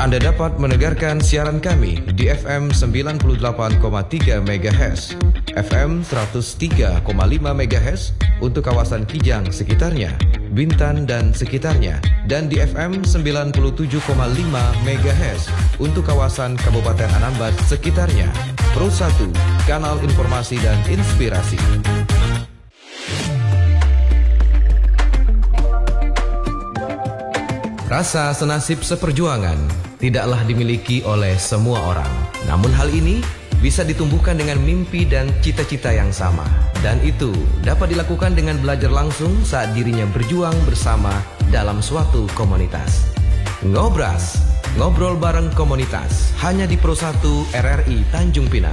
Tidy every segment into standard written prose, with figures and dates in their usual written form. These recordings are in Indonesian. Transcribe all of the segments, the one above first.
Anda dapat mendengarkan siaran kami di FM 98,3 MHz, FM 103,5 MHz untuk kawasan Kijang sekitarnya, Bintan dan sekitarnya, dan di FM 97,5 MHz untuk kawasan Kabupaten Anambas sekitarnya. Pro 1, kanal informasi dan inspirasi. Rasa senasib seperjuangan tidaklah dimiliki oleh semua orang. Namun hal ini bisa ditumbuhkan dengan mimpi dan cita-cita yang sama. Dan itu dapat dilakukan dengan belajar langsung saat dirinya berjuang bersama dalam suatu komunitas. Ngobras, ngobrol bareng komunitas, hanya di Pro 1 RRI Tanjung Pinang.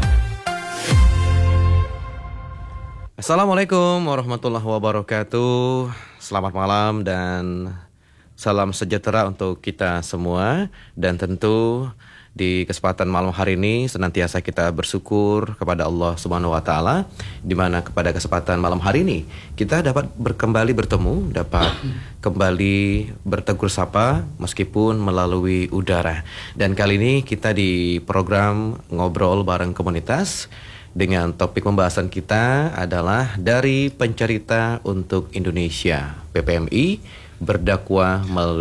Assalamualaikum warahmatullahi wabarakatuh. Selamat malam dan salam sejahtera untuk kita semua. Dan tentu di kesempatan malam hari ini senantiasa kita bersyukur kepada Allah Subhanahu wa taala, di mana pada kesempatan malam hari ini kita dapat kembali bertemu, dapat kembali bertegur sapa meskipun melalui udara. Dan kali ini kita di program Ngobrol Bareng Komunitas dengan topik pembahasan kita adalah dari pencerita untuk Indonesia, PPMI berdakwah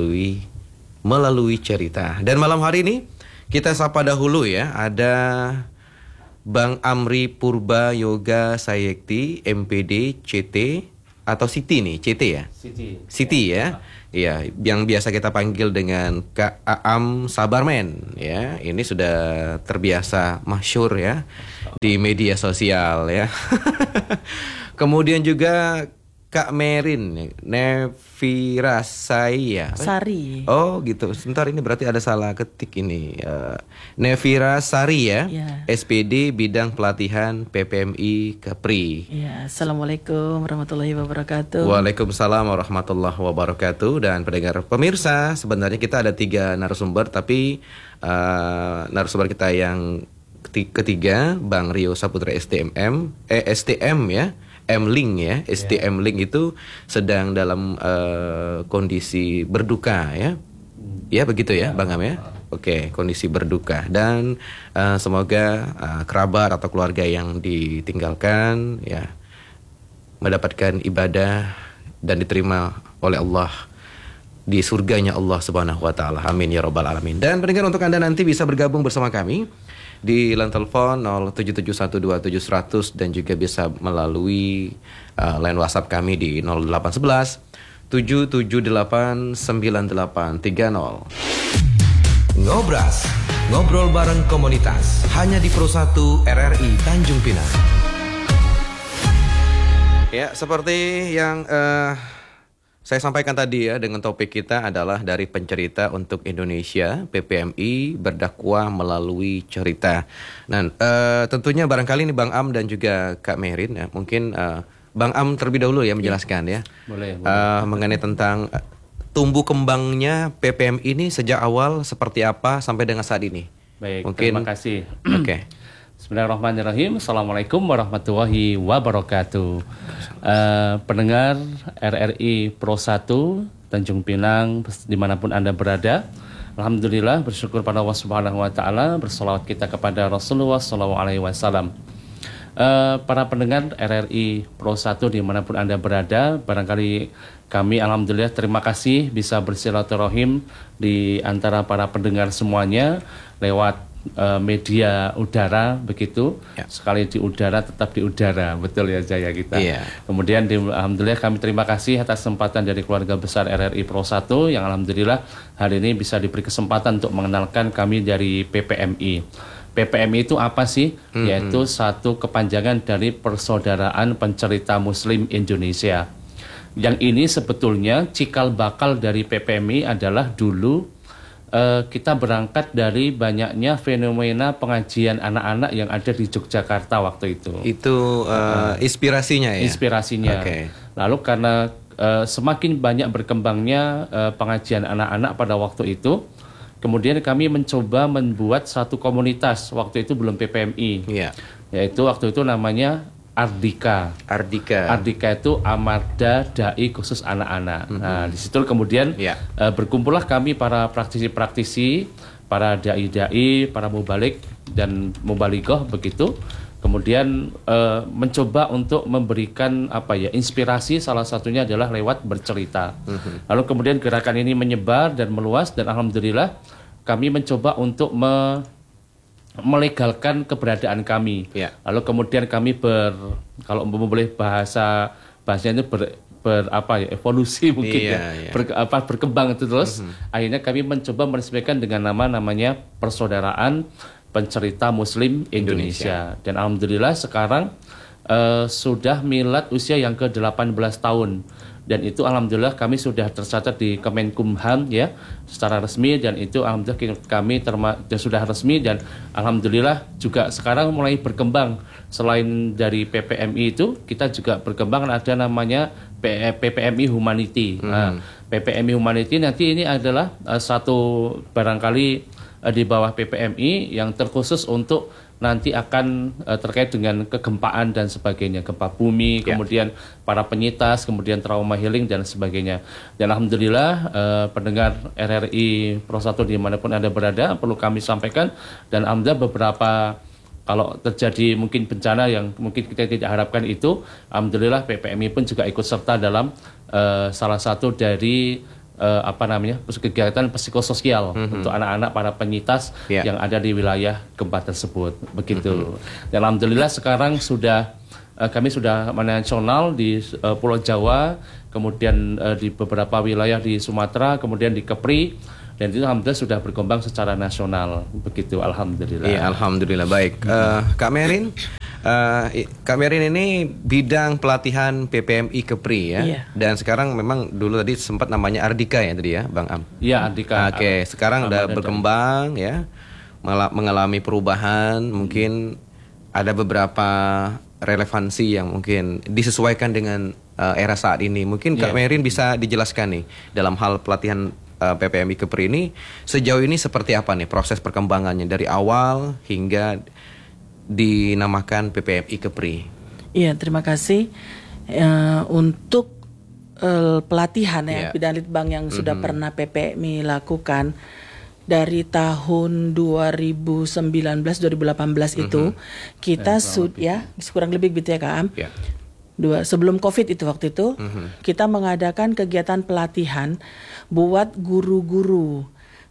melalui cerita. Dan malam hari ini kita sapa dahulu ya, ada Bang Amri Purba Yoga Sayekti, MPD CT atau Siti nih, CT ya? Siti ya. Iya, yang biasa kita panggil dengan Kak Aam Sabarmen ya. Ini sudah terbiasa masyhur ya di media sosial ya. Kemudian juga Kak Merin, Nevira Sari. Oh gitu, sebentar ini berarti ada salah ketik ini. Nevira Sari ya, SPD Bidang Pelatihan PPMI Kepri. Ya, Assalamualaikum warahmatullahi wabarakatuh. Waalaikumsalam warahmatullahi wabarakatuh. Dan pendengar pemirsa, sebenarnya kita ada 3 narasumber, tapi narasumber kita yang ketiga, Bang Rio Saputra STM ya. M-Link ya, STM Link itu sedang dalam kondisi berduka ya. Ya begitu ya, Bang Am ya. Oke, kondisi berduka. Dan semoga kerabat atau keluarga yang ditinggalkan ya mendapatkan ibadah dan diterima oleh Allah di surganya Allah Subhanahu wa taala. Amin ya rabbal alamin. Dan pendengar, untuk Anda nanti bisa bergabung bersama kami di line telepon 07712700 dan juga bisa melalui line WhatsApp kami di 0811 7789830. Ngobras, ngobrol bareng komunitas, hanya di Pro 1 RRI Tanjung Pinang. Ya, seperti yang saya sampaikan tadi ya, dengan topik kita adalah dari pencerita untuk Indonesia, PPMI berdakwah melalui cerita. Nah, tentunya barangkali ini Bang Am dan juga Kak Merin ya, mungkin Bang Am terlebih dahulu ya menjelaskan ya. Boleh. Mengenai tentang tumbuh kembangnya PPMI ini sejak awal seperti apa sampai dengan saat ini. Baik, mungkin, terima kasih. Oke. Bismillahirrahmanirrahim. Assalamualaikum warahmatullahi wabarakatuh. Pendengar RRI Pro 1 Tanjung Pinang dimanapun Anda berada, alhamdulillah bersyukur pada Allah Subhanahu wa taala, bersolawat kita kepada Rasulullah SAW. Para pendengar RRI Pro 1 dimanapun Anda berada, barangkali kami alhamdulillah terima kasih bisa bersilaturahim di antara para pendengar semuanya lewat media udara begitu ya. Sekali di udara tetap di udara, betul ya Jaya kita. Kemudian alhamdulillah kami terima kasih atas kesempatan dari keluarga besar RRI Pro 1 yang alhamdulillah hari ini bisa diberi kesempatan untuk mengenalkan kami dari PPMI. PPMI itu apa sih? Yaitu satu kepanjangan dari Persaudaraan Pencerita Muslim Indonesia. Yang ini sebetulnya cikal bakal dari PPMI adalah dulu kita berangkat dari banyaknya fenomena pengajian anak-anak yang ada di Yogyakarta waktu itu. Itu inspirasinya ya? Inspirasinya. Okay. Lalu karena semakin banyak berkembangnya pengajian anak-anak pada waktu itu, kemudian kami mencoba membuat satu komunitas, waktu itu belum PPMI. Yaitu waktu itu namanya Ardika itu Amarda Dai Khusus Anak-anak. Nah, di situ kemudian berkumpullah kami para praktisi-praktisi, para dai-dai, para mubalik dan mubalighah begitu. Kemudian mencoba untuk memberikan inspirasi, salah satunya adalah lewat bercerita. Lalu kemudian gerakan ini menyebar dan meluas, dan alhamdulillah kami mencoba untuk melegalkan keberadaan kami. Lalu kemudian kami kalau boleh bahasanya itu evolusi mungkin berkembang itu terus. Akhirnya kami mencoba meresmikan dengan namanya Persaudaraan Pencerita Muslim Indonesia. Dan alhamdulillah sekarang sudah milad usia yang ke-18 tahun. Dan itu alhamdulillah kami sudah tercatat di Kemenkumham ya secara resmi, dan itu alhamdulillah kami sudah resmi, dan alhamdulillah juga sekarang mulai berkembang. Selain dari PPMI itu, kita juga berkembang ada namanya PPMI Humanity. Nah, PPMI Humanity nanti ini adalah satu barangkali di bawah PPMI yang terkhusus untuk nanti akan terkait dengan kegempaan dan sebagainya, gempa bumi, kemudian para penyintas, kemudian trauma healing dan sebagainya. Dan alhamdulillah pendengar RRI Pro 1 dimanapun Anda berada, perlu kami sampaikan, dan alhamdulillah beberapa kalau terjadi mungkin bencana yang mungkin kita tidak harapkan itu, alhamdulillah PPMI pun juga ikut serta dalam salah satu dari kegiatan psikososial untuk anak-anak para penyintas yang ada di wilayah gempa tersebut begitu. Dan alhamdulillah sekarang kami sudah nasional di Pulau Jawa, kemudian di beberapa wilayah di Sumatera, kemudian di Kepri, dan itu alhamdulillah sudah berkembang secara nasional begitu, alhamdulillah. Iya, alhamdulillah. Baik, Kak Merin. Kak Merin ini bidang pelatihan PPMI Kepri ya. Iya. Dan sekarang memang dulu tadi sempat namanya Ardika ya tadi ya, Bang Am. Iya, Ardika. Oke, sekarang udah berkembang ya. Mengalami perubahan, mungkin ada beberapa relevansi yang mungkin disesuaikan dengan era saat ini. Mungkin Kak Merin bisa dijelaskan nih dalam hal pelatihan PPMI Kepri ini sejauh ini seperti apa nih proses perkembangannya dari awal hingga dinamakan PPMI Kepri. Iya, terima kasih untuk pelatihan bidang litbang yang sudah pernah PPMI lakukan dari tahun 2019-2018 itu kita kurang lebih gitu ya Kak Am. Sebelum COVID itu waktu itu kita mengadakan kegiatan pelatihan buat guru-guru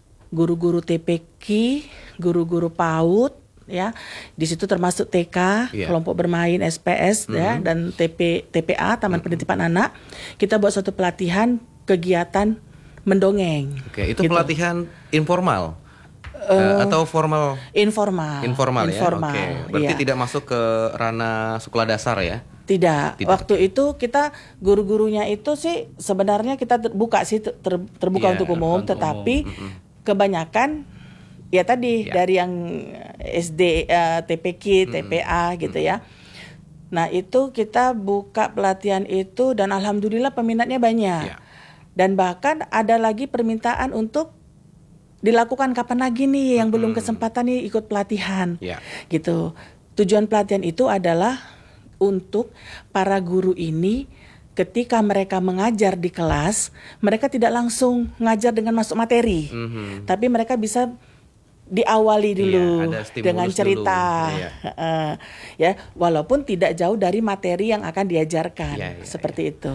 TPQ, guru-guru PAUD ya. Di situ termasuk TK, kelompok bermain SPS ya, dan TPA Taman Penitipan Anak. Kita buat suatu pelatihan kegiatan mendongeng. Oke, itu gitu. Pelatihan informal atau formal? Informal ya. Oke. Berarti tidak masuk ke ranah sekolah dasar ya? Tidak. Waktu itu kita guru-gurunya itu sih sebenarnya kita terbuka untuk umum, tetapi kebanyakan ya tadi dari yang SD, TPQ, TPA gitu ya. Nah itu kita buka pelatihan itu dan alhamdulillah peminatnya banyak. Dan bahkan ada lagi permintaan untuk dilakukan kapan lagi nih yang belum kesempatan nih ikut pelatihan gitu. Tujuan pelatihan itu adalah untuk para guru ini ketika mereka mengajar di kelas, mereka tidak langsung ngajar dengan masuk materi, tapi mereka bisa diawali dulu dengan cerita, ya walaupun tidak jauh dari materi yang akan diajarkan, seperti itu.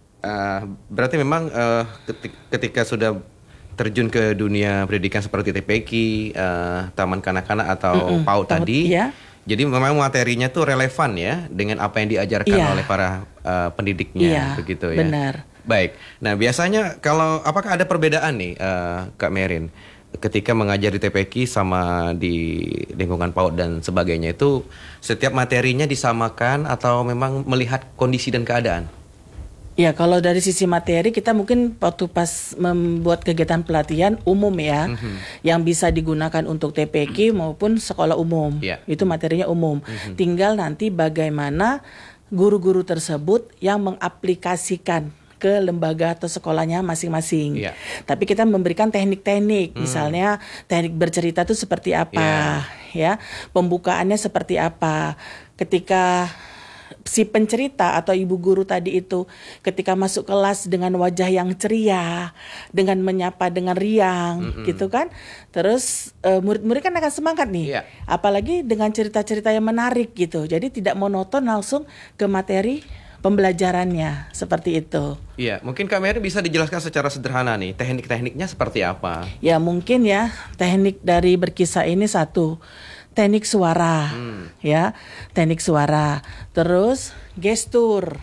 Berarti memang ketika sudah terjun ke dunia pendidikan seperti TPQ, Taman Kanak-kanak atau PAUD tadi. Jadi memang materinya tuh relevan ya dengan apa yang diajarkan oleh para pendidiknya, begitu ya. Benar. Baik. Nah biasanya apakah ada perbedaan nih Kak Merin ketika mengajar di TPQ sama di lingkungan PAUD dan sebagainya, itu setiap materinya disamakan atau memang melihat kondisi dan keadaan? Ya, kalau dari sisi materi kita mungkin waktu pas membuat kegiatan pelatihan umum ya, yang bisa digunakan untuk TPQ maupun sekolah umum, itu materinya umum. Tinggal nanti bagaimana guru-guru tersebut yang mengaplikasikan ke lembaga atau sekolahnya masing-masing. Tapi kita memberikan teknik-teknik, misalnya teknik bercerita itu seperti apa, ya, pembukaannya seperti apa, ketika si pencerita atau ibu guru tadi itu ketika masuk kelas dengan wajah yang ceria, dengan menyapa dengan riang, gitu kan. Terus murid-murid kan akan semangat nih. Apalagi dengan cerita-cerita yang menarik gitu. Jadi tidak monoton, langsung ke materi pembelajarannya, seperti itu. Iya, mungkin Kak Mary bisa dijelaskan secara sederhana nih, teknik-tekniknya seperti apa? Ya mungkin ya, teknik dari berkisah ini satu, teknik suara, ya, teknik suara. Terus gestur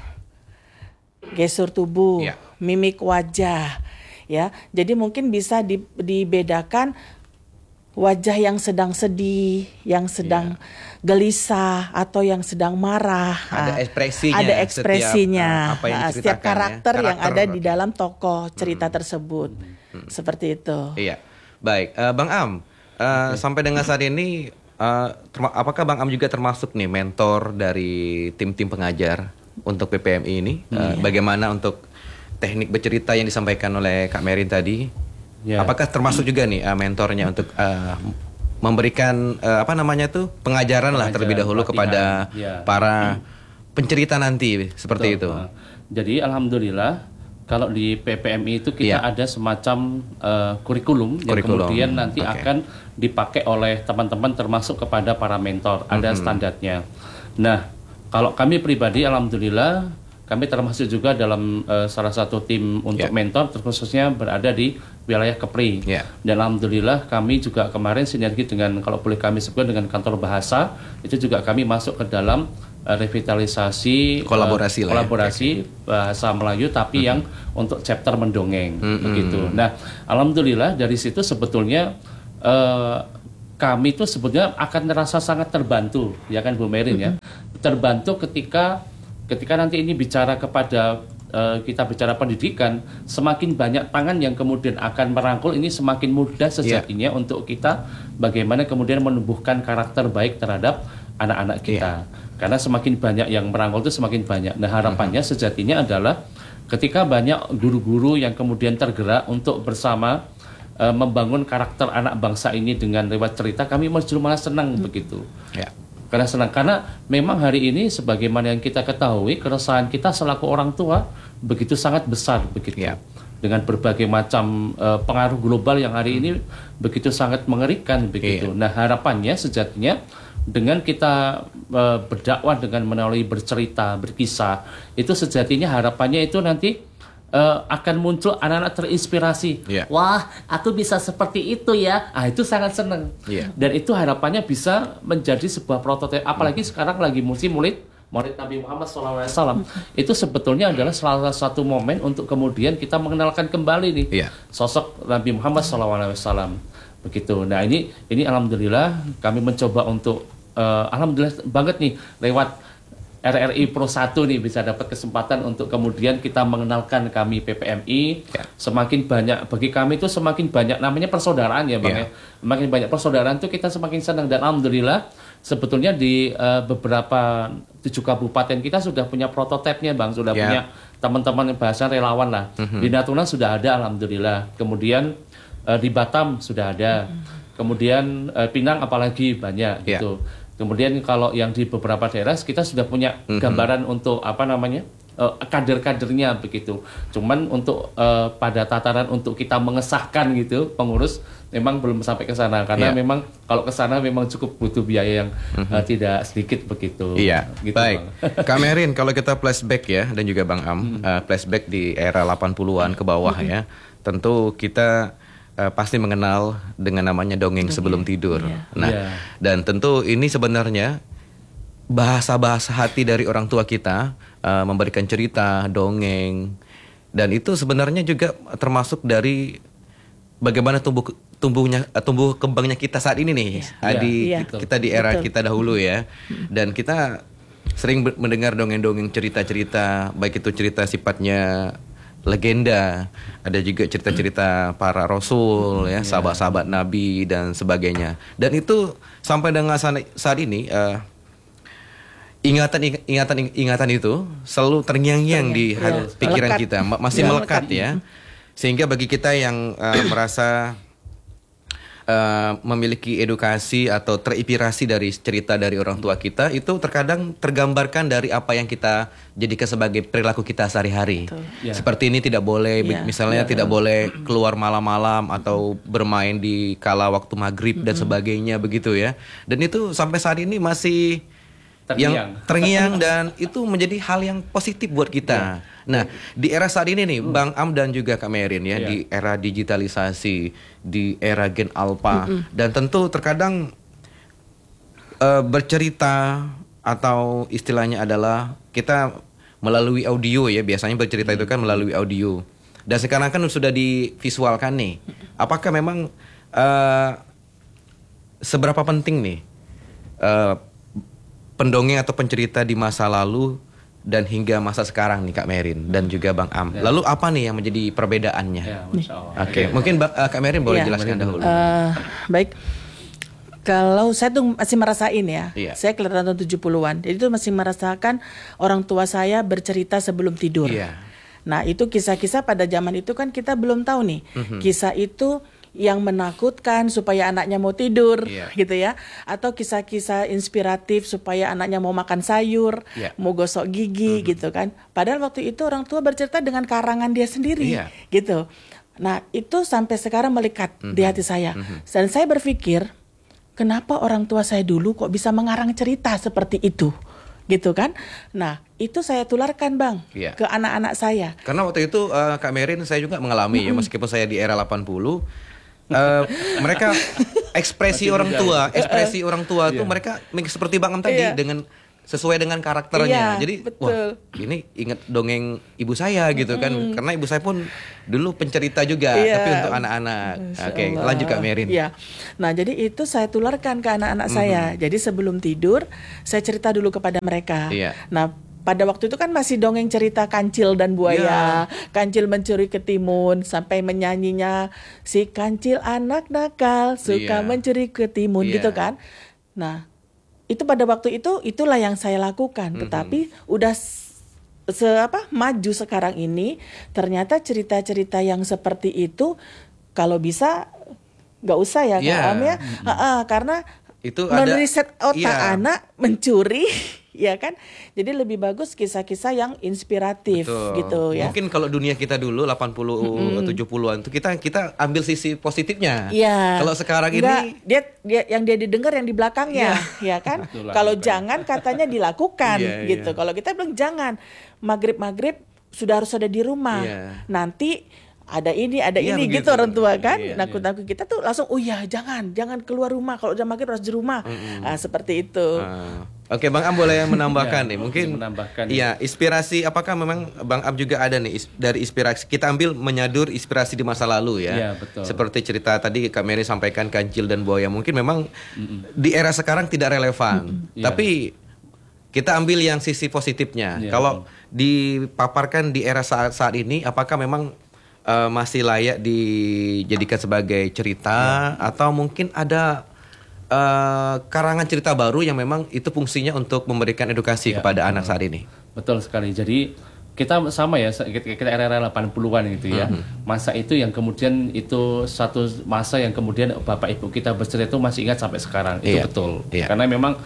tubuh, mimik wajah, ya. Jadi mungkin bisa dibedakan wajah yang sedang sedih, yang sedang gelisah, atau yang sedang marah. Ada ekspresinya. Ada ekspresinya. Setiap karakter yang ada di dalam tokoh cerita tersebut. Seperti itu. Iya. Baik, Bang Am, sampai dengan saat ini apakah Bang Am juga termasuk nih mentor dari tim-tim pengajar untuk PPMI ini? Bagaimana untuk teknik bercerita yang disampaikan oleh Kak Merin tadi? Apakah termasuk juga nih mentornya untuk memberikan pengajaran lah terlebih dahulu kepada para pencerita nanti seperti itu? Jadi alhamdulillah kalau di PPMI itu kita ada semacam kurikulum yang kemudian nanti akan dipakai oleh teman-teman termasuk kepada para mentor. Ada standarnya. Nah, kalau kami pribadi alhamdulillah kami termasuk juga dalam salah satu tim untuk mentor, terkhususnya berada di wilayah Kepri. Dan alhamdulillah kami juga kemarin sinergi dengan, kalau boleh kami sebut, dengan kantor bahasa, itu juga kami masuk ke dalam revitalisasi kolaborasi bahasa Melayu, tapi yang untuk chapter mendongeng begitu. Nah, alhamdulillah dari situ sebetulnya kami itu sebetulnya akan merasa sangat terbantu, ya kan Bu Merin ya, terbantu ketika nanti ini bicara kepada kita bicara pendidikan, semakin banyak tangan yang kemudian akan merangkul, ini semakin mudah sejatinya untuk kita bagaimana kemudian menumbuhkan karakter baik terhadap anak-anak kita. Karena semakin banyak yang merangkul itu semakin banyak. Nah, harapannya sejatinya adalah ketika banyak guru-guru yang kemudian tergerak untuk bersama membangun karakter anak bangsa ini dengan lewat cerita, kami justru malah senang begitu. Karena senang, karena memang hari ini sebagaimana yang kita ketahui, keresahan kita selaku orang tua begitu sangat besar begitu. Dengan berbagai macam pengaruh global yang hari ini begitu sangat mengerikan begitu. Nah, harapannya sejatinya dengan kita berdakwah dengan melalui bercerita, berkisah, itu sejatinya harapannya itu nanti akan muncul anak-anak terinspirasi. Wah, aku bisa seperti itu ya. Itu sangat senang. Dan itu harapannya bisa menjadi sebuah prototipe. Apalagi sekarang lagi musim Maulid Nabi Muhammad SAW. Itu sebetulnya adalah salah satu momen untuk kemudian kita mengenalkan kembali nih sosok Nabi Muhammad SAW. Begitu. Nah, ini alhamdulillah kami mencoba untuk alhamdulillah banget nih lewat RRI Pro 1 nih bisa dapat kesempatan untuk kemudian kita mengenalkan kami PPMI. Semakin banyak bagi kami itu semakin banyak namanya persaudaraan ya Bang ya. Semakin banyak persaudaraan itu kita semakin senang, dan alhamdulillah sebetulnya di beberapa 7 kabupaten kita sudah punya prototipenya Bang, sudah punya teman-teman bahasa relawan lah. Di Natuna sudah ada alhamdulillah. Kemudian di Batam sudah ada. Kemudian Pinang apalagi banyak gitu. Kemudian kalau yang di beberapa daerah kita sudah punya gambaran untuk kader-kadernya begitu. Cuman untuk pada tataran untuk kita mengesahkan gitu pengurus memang belum sampai ke sana, karena memang kalau ke sana memang cukup butuh biaya yang tidak sedikit begitu. Gitu, baik. Kak Merin, kalau kita flashback ya, dan juga Bang Am, flashback di era 80-an ke bawah ya, tentu kita pasti mengenal dengan namanya dongeng sebelum tidur. Dan tentu ini sebenarnya bahasa-bahasa hati dari orang tua kita, memberikan cerita, dongeng, dan itu sebenarnya juga termasuk dari bagaimana tumbuh kembangnya kita saat ini nih, kita di era kita dahulu ya. Dan kita sering mendengar dongeng-dongeng, cerita-cerita, baik itu cerita sifatnya legenda, ada juga cerita-cerita para rasul ya, sahabat-sahabat Nabi dan sebagainya. Dan itu sampai dengan saat ini ingatan itu selalu terngiang-ngiang di pikiran kita, masih melekat ya. Sehingga bagi kita yang merasa memiliki edukasi atau terinspirasi dari cerita dari orang tua kita, itu terkadang tergambarkan dari apa yang kita jadikan sebagai perilaku kita sehari-hari. Seperti ini tidak boleh, misalnya tidak boleh keluar malam-malam atau bermain di kala waktu maghrib dan sebagainya begitu ya. Dan itu sampai saat ini masih terngiang dan itu menjadi hal yang positif buat kita. Nah, di era saat ini nih, Bang Am dan juga Kak Merin ya, di era digitalisasi, di era Gen Alpha, dan tentu terkadang bercerita atau istilahnya adalah kita melalui audio ya, biasanya bercerita itu kan melalui audio. Dan sekarang kan sudah divisualkan nih. Apakah memang seberapa penting nih pendongeng atau pencerita di masa lalu dan hingga masa sekarang nih Kak Merin dan juga Bang Am. Lalu apa nih yang menjadi perbedaannya? Oke, mungkin Kak Merin boleh jelaskan dahulu. Baik. Kalau saya tuh masih merasain ya, saya kelihatan tahun 70-an. Jadi itu masih merasakan orang tua saya bercerita sebelum tidur. Nah, itu kisah-kisah pada zaman itu kan kita belum tahu nih. Kisah itu yang menakutkan supaya anaknya mau tidur gitu ya, atau kisah-kisah inspiratif supaya anaknya mau makan sayur, mau gosok gigi gitu kan. Padahal waktu itu orang tua bercerita dengan karangan dia sendiri gitu. Nah, itu sampai sekarang melekat di hati saya. Dan saya berpikir, kenapa orang tua saya dulu kok bisa mengarang cerita seperti itu? Gitu kan. Nah, itu saya tularkan Bang ke anak-anak saya. Karena waktu itu Kak Merin saya juga mengalami ya, meskipun saya di era 80, mereka ekspresi orang tua tuh mereka seperti Bang Am tadi dengan sesuai dengan karakternya. Jadi wah, ini ingat dongeng ibu saya gitu kan, karena ibu saya pun dulu pencerita juga tapi untuk anak-anak. Oke, lanjut Kak Merin. Nah, jadi itu saya tularkan ke anak-anak saya. Jadi sebelum tidur saya cerita dulu kepada mereka. Nah, pada waktu itu kan masih dongeng cerita kancil dan buaya, kancil mencuri ketimun, sampai menyanyinya si kancil anak nakal suka mencuri ketimun gitu kan. Nah, itu pada waktu itu itulah yang saya lakukan. Tetapi udah maju sekarang ini, ternyata cerita-cerita yang seperti itu kalau bisa nggak usah ya Kak Am ya, karena itu meriset otak anak mencuri. Ya kan, jadi lebih bagus kisah-kisah yang inspiratif. Gitu ya. Mungkin kalau dunia kita dulu 80 70-an itu kita ambil sisi positifnya. Kalau sekarang ini dia yang dia didengar yang di belakangnya, ya kan? Kalau jangan katanya dilakukan gitu. Kalau kita bilang jangan, maghrib sudah harus ada di rumah. Nanti ada ini gitu orang tua kan, nakut-nakut kita tuh langsung jangan keluar rumah, kalau udah maghrib harus di rumah. Seperti itu. Oke, Bang Am boleh menambahkan nih, mungkin inspirasi apakah memang Bang Am juga ada nih dari inspirasi kita ambil menyadur inspirasi di masa lalu ya. Betul. Seperti cerita tadi Kak Mary sampaikan kancil dan buaya, mungkin memang di era sekarang tidak relevan. Tapi kita ambil yang sisi positifnya. Kalau dipaparkan di era saat ini, apakah memang masih layak dijadikan sebagai cerita atau mungkin ada karangan cerita baru yang memang itu fungsinya untuk memberikan edukasi kepada anak saat ini? Betul sekali. Jadi kita sama ya, kita era 80-an gitu ya. Masa itu yang kemudian itu satu masa yang kemudian Bapak Ibu kita bercerita itu masih ingat sampai sekarang. Itu betul. Karena memang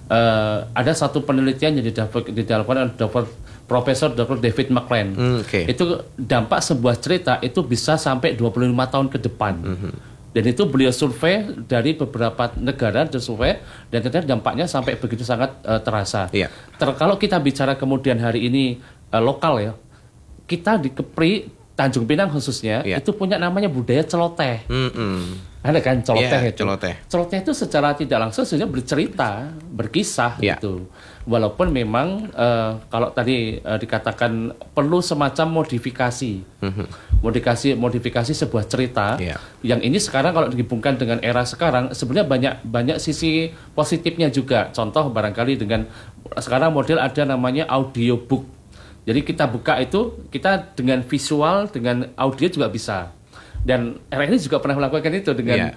ada satu penelitian yang dilakukan oleh Profesor Dr. David McLean. Itu dampak sebuah cerita itu bisa sampai 25 tahun ke depan. Dan itu beliau survei dari beberapa negara, survei, dan ternyata dampaknya sampai begitu sangat terasa. Kalau kita bicara kemudian hari ini lokal ya, kita di Kepri, Tanjung Pinang khususnya, itu punya namanya budaya celoteh. Ada kan celoteh itu. Celoteh itu secara tidak langsung sebenarnya bercerita, berkisah gitu. Walaupun memang kalau tadi dikatakan perlu semacam modifikasi. Modifikasi sebuah cerita. Yang ini sekarang kalau dihubungkan dengan era sekarang sebenarnya banyak sisi positifnya juga. Contoh barangkali dengan sekarang model ada namanya audiobook. Jadi kita buka itu, kita dengan visual, dengan audio juga bisa. Dan RRI juga pernah melakukan itu dengan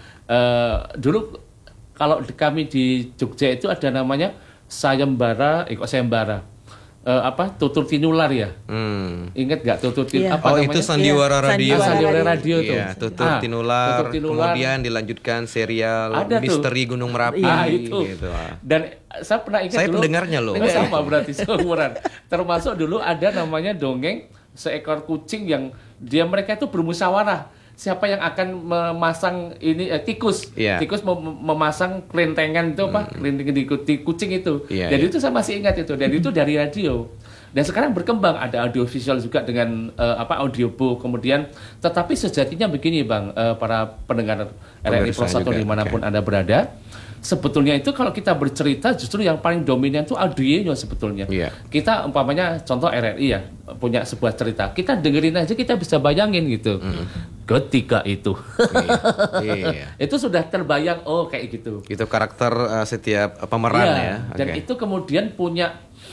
dulu kalau kami di Jogja itu ada namanya sayembara tutur tinular ya. Ingat nggak tutur tinular? Iya. Apa namanya? Itu sandiwara radio. Sandiwara radio tuh. Iya, tutur tinular. tinular. Kemudian dilanjutkan serial Ada Misteri Gunung Merapi. Itu. Gitu. Dan saya pernah ingat Saya dulu. pendengarnya loh. Sama berarti seumuran. Termasuk dulu ada namanya dongeng seekor kucing yang mereka itu bermusyawarah. Siapa yang akan memasang ini tikus? Iya. Tikus memasang kelentengan itu apa? Kelentengan di kucing itu. Iya, Jadi iya. itu saya masih ingat itu. Dan itu dari radio. Dan sekarang berkembang ada audio visual juga dengan audiobook. Kemudian tetapi sejatinya begini Bang, para pendengar RRI Pro 1 dimanapun Anda berada. Sebetulnya itu kalau kita bercerita justru yang paling dominan itu audionya sebetulnya. Iya. Kita umpamanya contoh RRI ya punya sebuah cerita, kita dengerin aja kita bisa bayangin gitu. Ketika itu, Iya. itu sudah terbayang kayak gitu. Itu karakter setiap pemeran Iya, ya. dan Oke. itu kemudian punya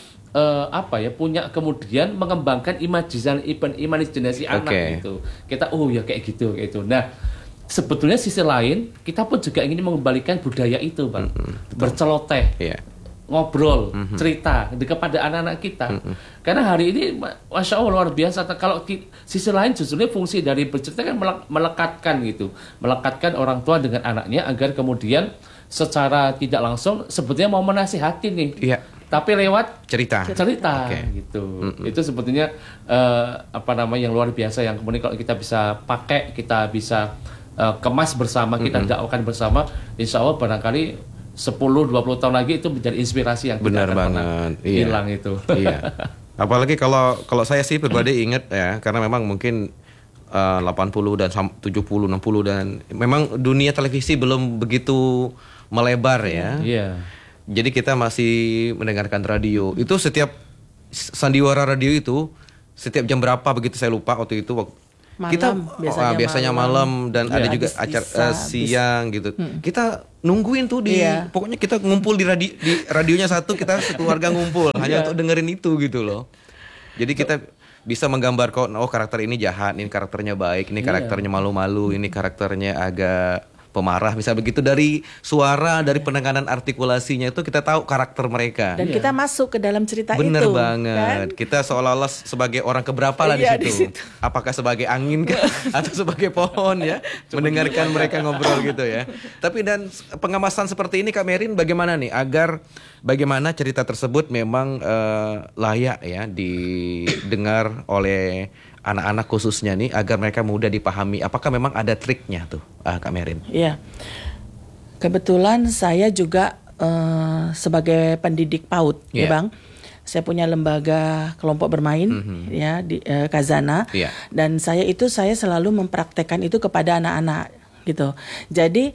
punya kemudian mengembangkan imajinasi anak gitu. Kita ya kayak gitu. Nah, sebetulnya sisi lain kita pun juga ingin mengembalikan budaya itu, Bang. Berceloteh. Iya. Ngobrol, cerita kepada anak-anak kita. Karena hari ini Masya Allah luar biasa. Kalau sisi lain justru fungsi dari bercerita kan melekatkan gitu. Melekatkan orang tua dengan anaknya agar kemudian secara tidak langsung sebetulnya mau menasihati nih. Iya. Tapi lewat Cerita. Oke. Gitu. Itu sebetulnya yang luar biasa yang kemudian kalau kita bisa pakai, kita bisa kemas bersama, kita dakwakan bersama, insya Allah barangkali 10-20 tahun lagi itu menjadi inspirasi yang Benar tidak akan pernah banget. Iya. hilang itu. Iya. Apalagi kalau saya sih pribadi ingat ya, karena memang mungkin 80 dan 70, 60 dan memang dunia televisi belum begitu melebar ya. Iya. Jadi kita masih mendengarkan radio. Itu setiap sandiwara radio itu setiap jam berapa begitu saya lupa waktu itu Malam, kita biasanya malam dan ada Iya. juga Habis acara siang gitu. Kita nungguin tuh Iya. pokoknya kita ngumpul di radionya satu, kita sekeluarga ngumpul hanya untuk dengerin itu gitu loh. Jadi kita bisa menggambar karakter ini jahat, ini karakternya baik, ini karakternya malu-malu, ini karakternya agak pemarah, bisa begitu dari suara, dari penekanan artikulasinya itu kita tahu karakter mereka. Dan kita masuk ke dalam cerita Bener itu. banget. Kan? Kita seolah-olah sebagai orang keberapa lah Iya, di di situ. situ. Apakah sebagai angin kah? Atau sebagai pohon ya? Mendengarkan mereka ngobrol gitu ya. Tapi dan pengemasan seperti ini Kak Merin bagaimana nih agar bagaimana cerita tersebut memang layak ya didengar oleh anak-anak khususnya nih agar mereka mudah dipahami. Apakah memang ada triknya tuh Kak Merin? Iya. Kebetulan saya juga sebagai pendidik PAUD, ya Iya. Bang. Saya punya lembaga kelompok bermain ya di Kazana. Iya. Dan saya selalu mempraktekkan itu kepada anak-anak gitu. Jadi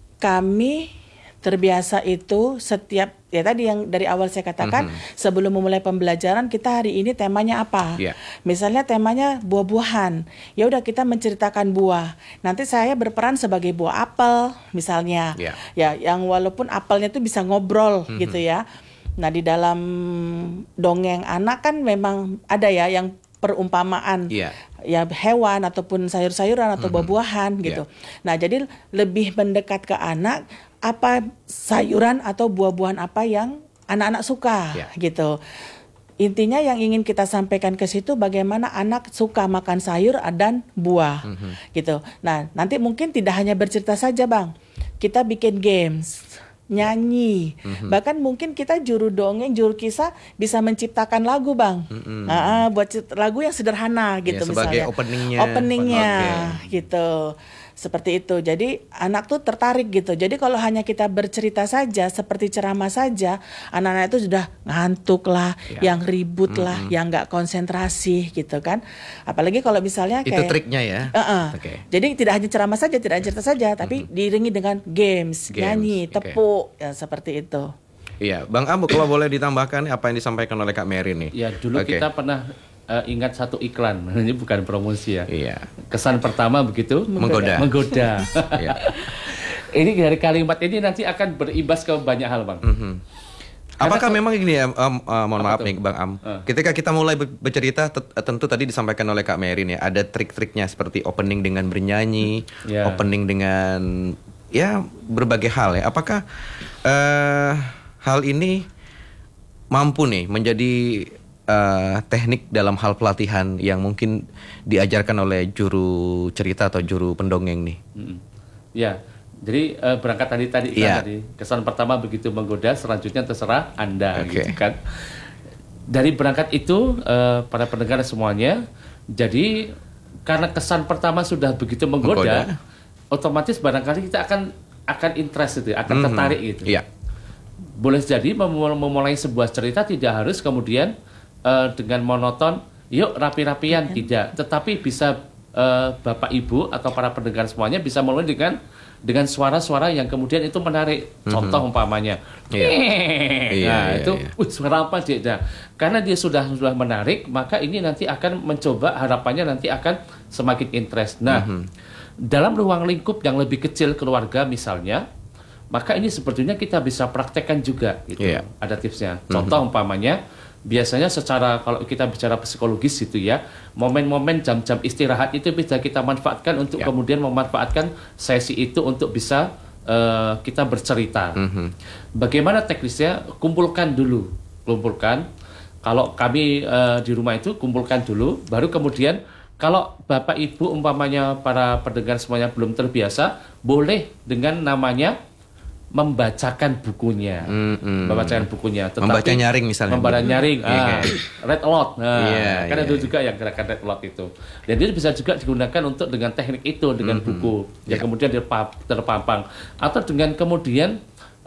kami terbiasa itu setiap ya tadi yang dari awal saya katakan sebelum memulai pembelajaran kita hari ini temanya apa? Yeah. Misalnya temanya buah-buahan. Ya udah kita menceritakan buah. Nanti saya berperan sebagai buah apel misalnya. Yeah. Ya yang walaupun apelnya itu bisa ngobrol gitu ya. Nah, di dalam dongeng anak kan memang ada ya yang perumpamaan. Yeah. Ya hewan ataupun sayur-sayuran atau buah-buahan gitu. Nah, jadi lebih mendekat ke anak apa sayuran atau buah-buahan apa yang anak-anak suka gitu. Intinya yang ingin kita sampaikan ke situ bagaimana anak suka makan sayur dan buah gitu. Nah, nanti mungkin tidak hanya bercerita saja, Bang. Kita bikin games, nyanyi, bahkan mungkin kita juru dongeng, juru kisah bisa menciptakan lagu, Bang. Buat lagu yang sederhana gitu sebagai misalnya. Openingnya gitu. Seperti itu. Jadi anak tuh tertarik gitu. Jadi kalau hanya kita bercerita saja seperti ceramah saja, anak-anak itu sudah ngantuk lah, yang ribut lah, yang nggak konsentrasi gitu kan. Apalagi kalau misalnya itu kayak triknya ya. Jadi tidak hanya ceramah saja, tidak hanya cerita saja, tapi diiringi dengan games, nyanyi, tepuk, ya seperti itu. Iya, Bang Ambu kalau boleh ditambahkan apa yang disampaikan oleh Kak Merin nih? Ya dulu kita pernah ingat satu iklan, ini bukan promosi ya. Iya. Kesan pertama begitu Menggoda. Iya. Ini dari kalimat ini nanti akan berimbas ke banyak hal, Bang. Apakah memang gini ya, mohon maaf nih Bang Am. Ketika kita mulai bercerita, tentu tadi disampaikan oleh Kak Merin ya, ada trik-triknya seperti opening dengan bernyanyi, opening dengan ya berbagai hal ya. Apakah hal ini mampu nih menjadi teknik dalam hal pelatihan yang mungkin diajarkan oleh juru cerita atau juru pendongeng nih? Ya, jadi berangkat tadi kesan pertama begitu menggoda, selanjutnya terserah Anda, gitu kan. Dari berangkat itu para pendengar semuanya, jadi karena kesan pertama sudah begitu menggoda, otomatis barangkali kita akan interest itu, akan tertarik gitu. Yeah. Boleh jadi memulai sebuah cerita tidak harus kemudian dengan monoton, yuk rapi-rapian, tidak. Tetapi bisa Bapak Ibu atau para pendengar semuanya bisa mulai dengan suara-suara yang kemudian itu menarik. Contoh umpamanya, suara apa dia? Nah, karena dia sudah menarik, maka ini nanti akan mencoba, harapannya nanti akan semakin interest. Nah, dalam ruang lingkup yang lebih kecil keluarga misalnya, maka ini sebetulnya kita bisa praktekkan juga gitu. Ada tipsnya. Contoh umpamanya, biasanya secara kalau kita bicara psikologis gitu ya, momen-momen jam-jam istirahat itu bisa kita manfaatkan untuk kemudian memanfaatkan sesi itu untuk bisa kita bercerita. Bagaimana teknisnya? Kumpulkan. Kalau kami di rumah itu kumpulkan dulu, baru kemudian kalau Bapak Ibu umpamanya para pendengar semuanya belum terbiasa, boleh dengan namanya membacakan bukunya, Tetapi, membaca nyaring misalnya. Membaca nyaring, read aloud. Kan ada juga yang gerakan read aloud itu. Dan itu bisa juga digunakan untuk dengan teknik itu, dengan buku yang kemudian terpampang, atau dengan kemudian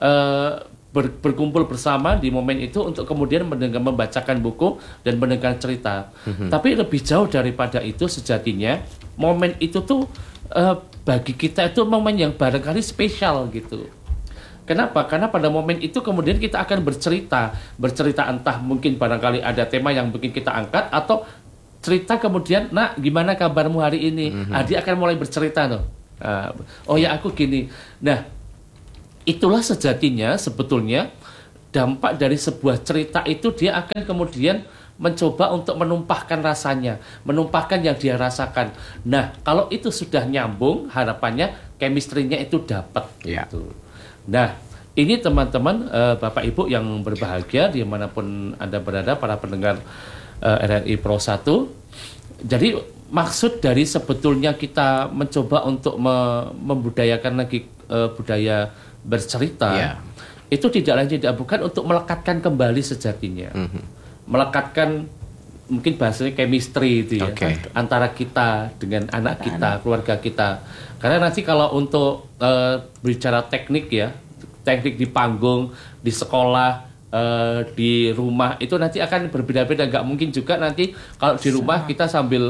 berkumpul bersama di momen itu untuk kemudian membacakan buku dan mendengar cerita. Tapi lebih jauh daripada itu sejatinya, momen itu tuh bagi kita itu momen yang barangkali spesial gitu. Kenapa? Karena pada momen itu kemudian kita akan bercerita entah mungkin barangkali ada tema yang mungkin kita angkat, atau cerita kemudian, nak gimana kabarmu hari ini? Dia akan mulai bercerita tuh. Oh ya aku gini. Nah, itulah sejatinya sebetulnya dampak dari sebuah cerita itu, dia akan kemudian mencoba untuk menumpahkan rasanya, menumpahkan yang dia rasakan. Nah, kalau itu sudah nyambung, harapannya chemistry-nya itu dapat gitu. Nah, ini teman-teman Bapak Ibu yang berbahagia dimanapun Anda berada, para pendengar RRI Pro 1. Jadi maksud dari sebetulnya kita mencoba untuk membudayakan lagi budaya bercerita, itu tidak lain tidak bukan untuk melekatkan kembali sejatinya. Melekatkan mungkin bahasanya chemistry itu ya, antara kita dengan anak kita, keluarga kita. Karena nanti kalau untuk bicara teknik ya, teknik di panggung, di sekolah, di rumah itu nanti akan berbeda-beda. Nggak mungkin juga nanti kalau di rumah kita sambil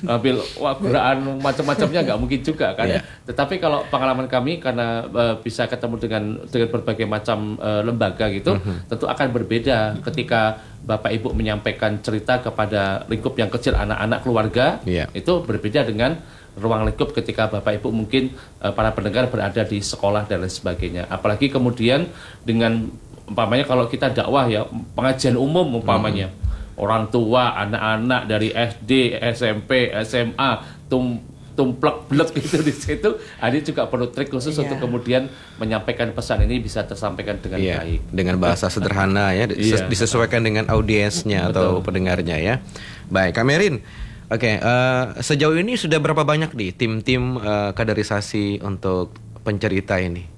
gerakan macam-macamnya, nggak mungkin juga kan. Tetapi kalau pengalaman kami karena bisa ketemu dengan berbagai macam lembaga gitu, tentu akan berbeda ketika Bapak Ibu menyampaikan cerita kepada lingkup yang kecil, anak-anak keluarga, itu berbeda dengan ruang lingkup ketika Bapak Ibu mungkin para pendengar berada di sekolah dan lain sebagainya. Apalagi kemudian dengan umpamanya kalau kita dakwah ya, pengajian umum umpamanya, orang tua, anak-anak dari SD, SMP, SMA, tumplek-blek gitu di situ, ada juga perlu trik khusus untuk kemudian menyampaikan pesan ini bisa tersampaikan dengan baik. Dengan bahasa sederhana ya, disesuaikan dengan audiensnya atau pendengarnya ya. Baik, Kamerin. Oke, sejauh ini sudah berapa banyak nih tim-tim kaderisasi untuk pencerita ini?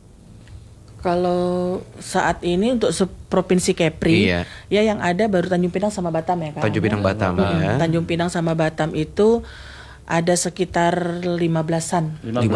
Kalau saat ini untuk Provinsi Kepri, ya yang ada baru Tanjung Pinang sama Batam ya kan? Tanjung Pinang Batam ya. Tanjung Pinang sama Batam itu ada sekitar 15-an.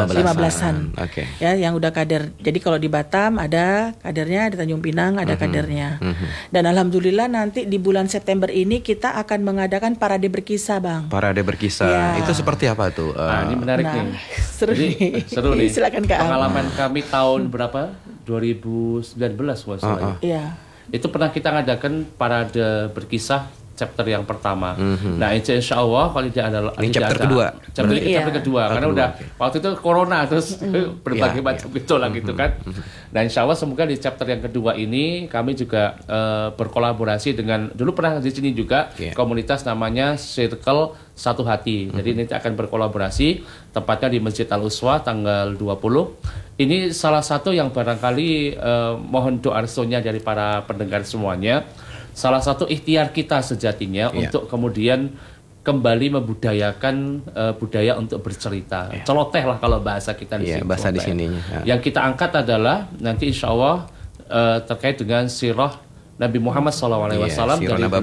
Ya, yang udah kader. Jadi kalau di Batam ada kadernya, di Tanjung Pinang ada kadernya. Dan alhamdulillah nanti di bulan September ini kita akan mengadakan parade berkisah, Bang. Parade berkisah. Itu seperti apa tuh? Ini menarik nih. Seru nih. Silakan Kak. Pengalaman kami tahun berapa? 2019 maksudnya. Iya. Itu pernah kita ngadakan parade berkisah chapter yang pertama. Nah, insya Allah kalau tidak ada ini chapter kedua. Chapter kedua karena udah waktu itu corona terus berbagai macam gejolak gitu kan. Nah, insya Allah semoga di chapter yang kedua ini kami juga berkolaborasi dengan, dulu pernah di sini juga komunitas namanya Circle Satu Hati. Jadi nanti akan berkolaborasi, tempatnya di Masjid Al-Uswa tanggal 20. Ini salah satu yang barangkali mohon doa restunya dari para pendengar semuanya. salah satu ikhtiar kita sejatinya untuk kemudian kembali membudayakan budaya untuk bercerita. Celoteh lah kalau bahasa kita di sini. Bahasa di sininya. Yang kita angkat adalah nanti insya Allah terkait dengan sirah Nabi Muhammad SAW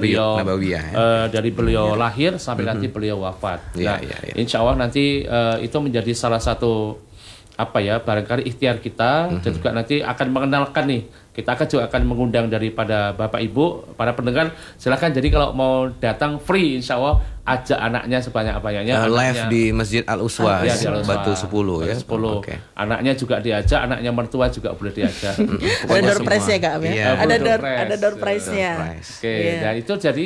dari beliau lahir sampai nanti beliau wafat. Insya Allah nanti itu menjadi salah satu barangkali ikhtiar kita dan juga nanti akan mengenalkan nih. Kita juga akan mengundang daripada Bapak Ibu, para pendengar, silakan. Jadi kalau mau datang free, insya Allah ajak anaknya sebanyak-banyaknya. Live di Masjid Al-Uswa, Batu 10 ya. 10. Anaknya juga diajak, anaknya mertua juga boleh diajak. Ada door prize ya Kak? Ada door prize-nya. Dan itu jadi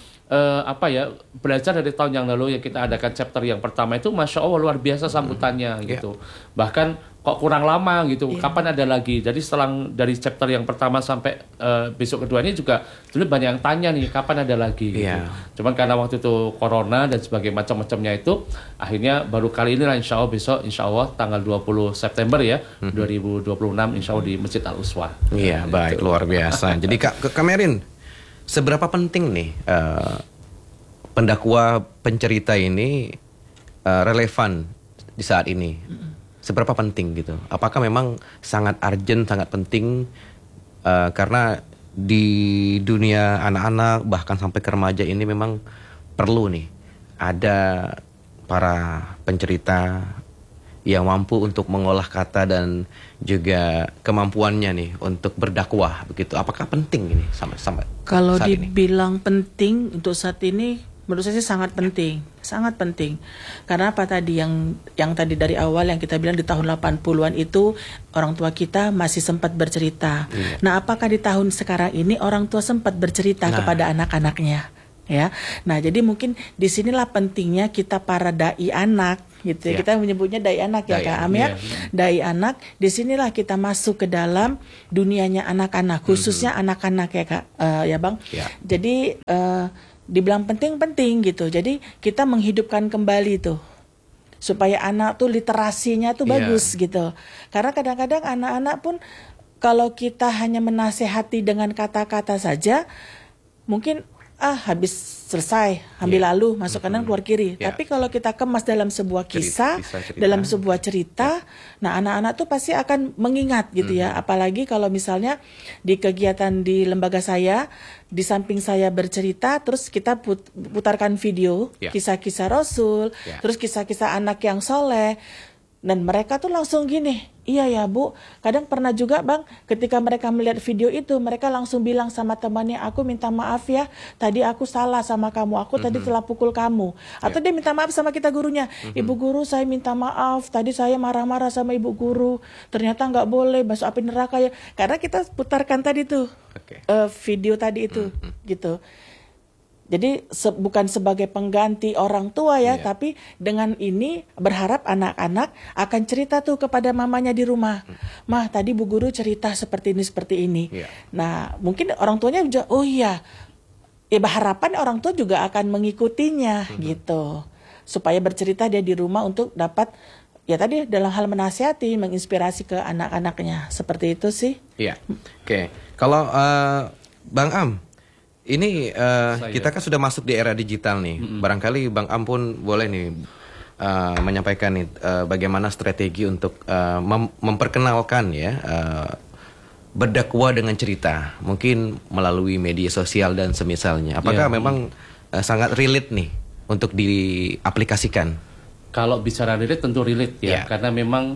belajar dari tahun yang lalu yang kita adakan chapter yang pertama itu, Masya Allah luar biasa sambutannya gitu. Bahkan kok kurang lama gitu, kapan ada lagi. Jadi setelah dari chapter yang pertama sampai besok keduanya juga dulu banyak yang tanya nih kapan ada lagi gitu. Cuman karena waktu itu corona dan sebagainya macam-macamnya itu, akhirnya baru kali ini lah insya Allah besok, insya Allah tanggal 20 September ya 2026 insya Allah di Masjid Al-Uswa. Baik, luar biasa. Jadi Kak Merin, seberapa penting nih pendakwa pencerita ini relevan di saat ini? Seberapa penting gitu? Apakah memang sangat urgent, sangat penting karena di dunia anak-anak bahkan sampai ke remaja ini memang perlu nih ada para pencerita yang mampu untuk mengolah kata dan juga kemampuannya nih untuk berdakwah begitu. Apakah penting ini sampai kalau saat dibilang penting untuk saat ini, menurut saya sih sangat penting, sangat penting. Karena apa tadi yang tadi dari awal yang kita bilang di tahun 80-an itu orang tua kita masih sempat bercerita. Nah, apakah di tahun sekarang ini orang tua sempat bercerita kepada anak-anaknya? Ya, nah jadi mungkin disinilah pentingnya kita para dai anak gitu. Kita menyebutnya dai anak ya Kak Am ya. Dai anak, disinilah kita masuk ke dalam dunianya anak-anak, khususnya anak-anak ya Kak, ya Bang. Jadi dibilang penting gitu. Jadi kita menghidupkan kembali tuh supaya anak tuh literasinya tuh bagus gitu. Karena kadang-kadang anak-anak pun kalau kita hanya menasehati dengan kata-kata saja, mungkin habis selesai, ambil lalu, masuk kanan keluar kiri. Tapi kalau kita kemas dalam sebuah kisah, dalam sebuah cerita, nah anak-anak tuh pasti akan mengingat gitu ya. Apalagi kalau misalnya di kegiatan di lembaga saya, di samping saya bercerita, terus kita putarkan video kisah-kisah Rasul, terus kisah-kisah anak yang soleh. Dan mereka tuh langsung gini, iya ya Bu, kadang pernah juga Bang, ketika mereka melihat video itu, mereka langsung bilang sama temannya, aku minta maaf ya, tadi aku salah sama kamu, aku tadi telah pukul kamu. Atau dia minta maaf sama kita gurunya, Ibu Guru saya minta maaf, tadi saya marah-marah sama Ibu Guru, ternyata nggak boleh masuk api neraka ya. Karena kita putarkan tadi tuh, video tadi itu, gitu. Jadi bukan sebagai pengganti orang tua ya, tapi dengan ini berharap anak-anak akan cerita tuh kepada mamanya di rumah. Mah, tadi Bu Guru cerita seperti ini. Nah, mungkin orang tuanya juga, oh iya. Ya harapan orang tua juga akan mengikutinya gitu. Supaya bercerita dia di rumah untuk dapat ya tadi dalam hal menasihati, menginspirasi ke anak-anaknya. Seperti itu sih. Iya. Oke. Kalau Bang Am, ini kita kan sudah masuk di era digital nih. Barangkali Bang Am pun boleh nih menyampaikan nih bagaimana strategi untuk memperkenalkan ya berdakwah dengan cerita, mungkin melalui media sosial dan semisalnya. Apakah memang sangat relate nih untuk diaplikasikan? Kalau bicara relate tentu relate ya, karena memang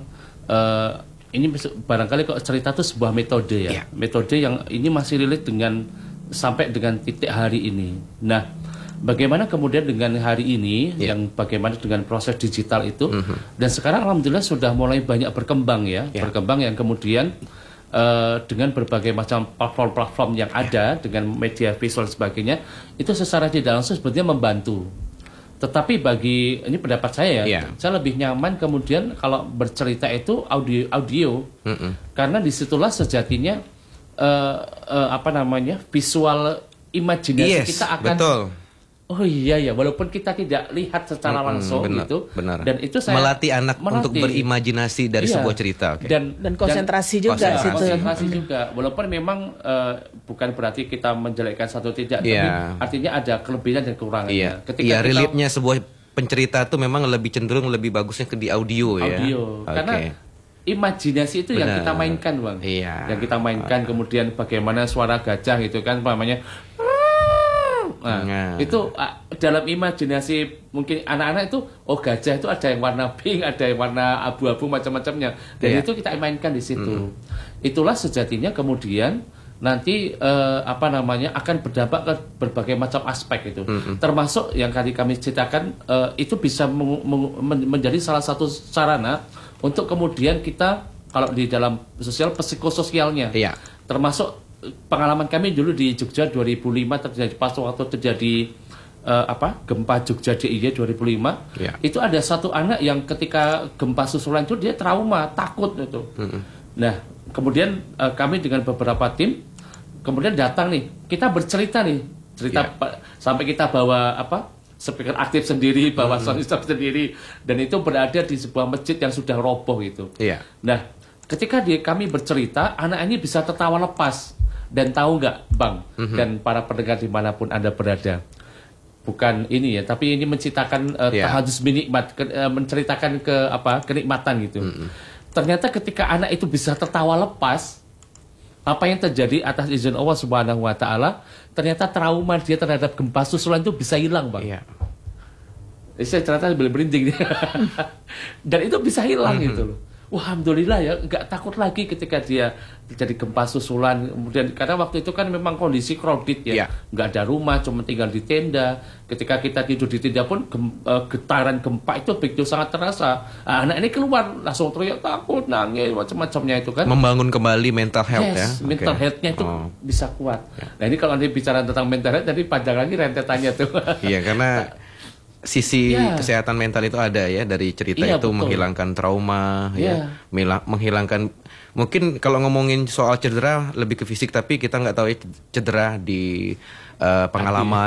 ini barangkali kok cerita itu sebuah metode ya, metode yang ini masih relate dengan sampai dengan titik hari ini. Nah, bagaimana kemudian dengan hari ini yang bagaimana dengan proses digital itu dan sekarang alhamdulillah sudah mulai banyak berkembang ya, berkembang yang kemudian dengan berbagai macam platform-platform yang ada dengan media visual dan sebagainya itu secara tidak langsung sebetulnya membantu. Tetapi bagi ini pendapat saya saya lebih nyaman kemudian kalau bercerita itu audio karena disitulah sejatinya visual imajinasi kita akan Oh iya ya, walaupun kita tidak lihat secara langsung benar, gitu. benar. Dan itu saya melatih anak untuk berimajinasi dari sebuah cerita. Okay. Dan konsentrasi juga situ. Konsentrasi juga. Walaupun memang bukan berarti kita menjelekkan satu tidak, tapi artinya ada kelebihan dan kekurangannya. Ketika relate-nya sebuah pencerita itu memang lebih cenderung lebih bagusnya di audio ya. Karena imajinasi itu yang kita mainkan, Bang. Yang kita mainkan, kemudian bagaimana suara gajah gitu kan, namanya. Nah, itu dalam imajinasi mungkin anak-anak itu, gajah itu ada yang warna pink, ada yang warna abu-abu macam-macamnya. Dan itu kita mainkan di situ. Itulah sejatinya kemudian nanti akan berdampak ke berbagai macam aspek itu. Termasuk yang tadi kami ceritakan, itu bisa menjadi salah satu sarana untuk kemudian kita kalau di dalam sosial psikososialnya. Termasuk pengalaman kami dulu di Jogja 2005 terjadi pas waktu terjadi gempa Jogja DIY 2005. Itu ada satu anak yang ketika gempa susulan itu dia trauma, takut itu. Nah, kemudian kami dengan beberapa tim kemudian datang nih, kita bercerita nih, sampai kita bawa speaker aktif sendiri, bawa sound system sendiri, dan itu berada di sebuah masjid yang sudah roboh gitu. Nah, ketika kami bercerita, anak ini bisa tertawa lepas. Dan tahu nggak, Bang, dan para pendengar dimanapun Anda berada, bukan ini ya, tapi ini menciptakan tahadus binikmat, menceritakan kenikmatan gitu. Ternyata ketika anak itu bisa tertawa lepas, apa yang terjadi atas izin Allah Subhanahu Wa Taala, ternyata trauma dia terhadap gempa susulan itu bisa hilang, Bang. Saya ternyata berinding dan itu bisa hilang gitu loh. Wah, alhamdulillah ya, nggak takut lagi ketika dia terjadi gempa susulan. Kemudian karena waktu itu kan memang kondisi crowded ya, nggak ada rumah, cuma tinggal di tenda. Ketika kita tidur di tenda pun getaran gempa itu begitu sangat terasa. Anak ini keluar langsung teriak takut, nangis, macam-macamnya itu kan. Membangun kembali mental health ya. Mental health-nya itu bisa kuat. Nah ini kalau Anda bicara tentang mental health, tadi panjang lagi rentetannya tuh. Iya, karena sisi kesehatan mental itu ada ya dari cerita itu, betul. Menghilangkan trauma, menghilangkan, mungkin kalau ngomongin soal cedera lebih ke fisik, tapi kita nggak tahu ya cedera di pengalaman.